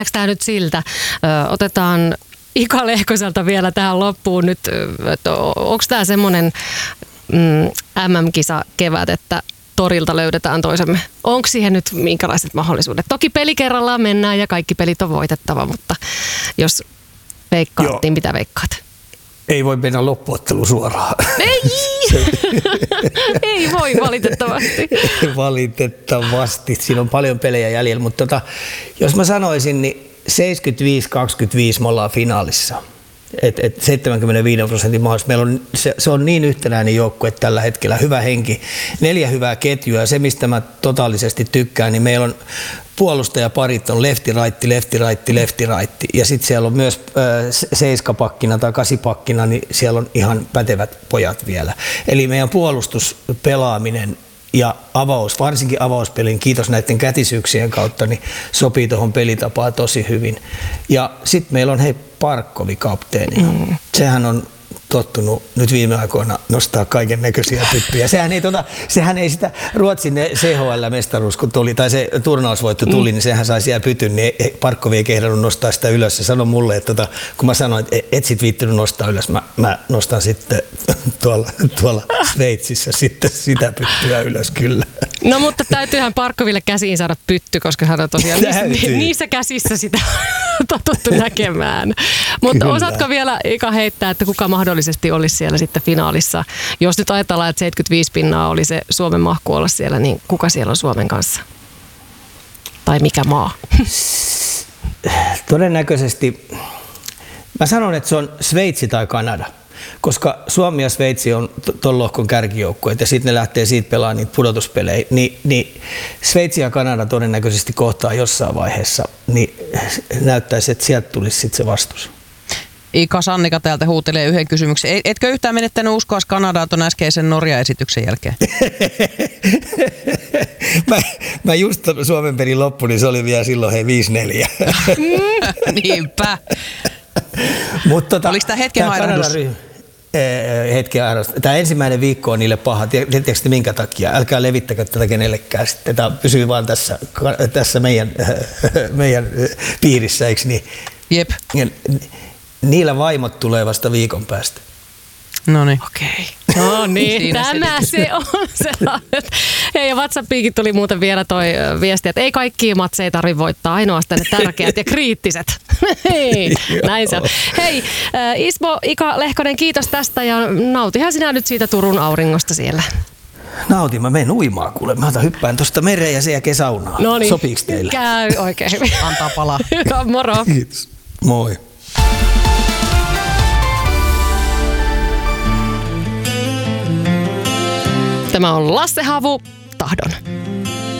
Tämä nyt siltä? Otetaan Ika Lehkoselta vielä tähän loppuun nyt. Onko tämä semmoinen MM-kisa kevät, että torilta löydetään toisemme? Onko siihen nyt minkälaiset mahdollisuudet? Toki peli kerrallaan mennään ja kaikki pelit on voitettava, mutta jos veikkaat, niin mitä veikkaat? Ei voi mennä loppuottelu suoraan. Ei! Ei voi valitettavasti. Valitettavasti. Siinä on paljon pelejä jäljellä, mutta jos mä sanoisin, niin 75-25 me ollaan finaalissa. 75% mahdollisuus. Meillä on, se on niin yhtenäinen joukkue tällä hetkellä, hyvä henki, 4 hyvää ketjua ja se mistä mä totaalisesti tykkään, niin meillä on puolustajaparit on lefti, raitti ja sitten siellä on myös seiskapakkina tai kasipakkina, niin siellä on ihan pätevät pojat vielä. Eli meidän puolustuspelaaminen ja varsinkin avauspelin, kiitos näiden kätisyyksien kautta, niin sopii tuohon pelitapaan tosi hyvin. Ja sitten meillä on Parkkovi kapteeni. Sehän on tottunut nyt viime aikoina nostaa kaiken näköisiä tyttöjä. Sehän ei sitä Ruotsin CHL-mestaruus, kun tuli, tai se turnausvoitto tuli, niin sehän sai siellä pytyn, niin Parkkovi ei kehdannut nostaa sitä ylös. Se sanoi mulle, että kun mä sanoin, että et sit viittinyt nostaa ylös, mä nostan sitten tuolla Sveitsissä sitten sitä pyttyä ylös kyllä. No mutta täytyyhän Parkkoville käsiin saada pytty, koska hän on tosiaan niissä käsissä sitä totuttu näkemään. Mutta osaatko vielä Ika heittää, että kuka mahdollisesti olisi siellä sitten finaalissa? Jos nyt ajatellaan, että 75% oli se Suomen mahku olla siellä, niin kuka siellä on Suomen kanssa? Tai mikä maa? Todennäköisesti, mä sanon, että se on Sveitsi tai Kanada. Koska Suomi ja Sveitsi on tuon lohkon kärkijoukkueet ja sitten ne lähtee siitä pelaamaan niitä pudotuspelejä, niin Sveitsi ja Kanada todennäköisesti kohtaa jossain vaiheessa, niin näyttäisi, että sieltä tulisi sitten se vastus. Ika Sannika täältä huutelee yhden kysymyksen. Etkö yhtään menettänyt uskoa Kanadaan tuon äskeisen Norja-esityksen jälkeen? mä just Suomen pelin loppu, niin se oli vielä silloin 5-4. Niinpä. Oliko tämä hetken airahdus? Hetken airahdus. Tämä ensimmäinen viikko on niille paha. Tiedättekö minkä takia? Älkää levittäkö tätä kenellekään. Sitten tämä pysyy vaan tässä meidän piirissä, eikö niin? Jep. Niillä vaimot tulee vasta viikon päästä. No niin. Okei. No niin, tämä se on sellainen. Hei, ja WhatsAppiinkin tuli muuten vielä toi viesti, että ei kaikkia matseja tarvitse voittaa, ainoastaan ne tärkeät ja kriittiset. Hei, näin se on. Hei, Ismo, Ika Lehkonen, kiitos tästä ja nautihan sinä nyt siitä Turun auringosta siellä. Nautin, mä menen uimaan kuule. Mä hyppään tuosta mereen ja sen jälkeen saunaan. No niin. Sopiiko teille? Käy oikein hyvin. Antaa palaa. Hyvä, moro. Kiitos. Moi. Tämä on Lasse Havu, Tahdon.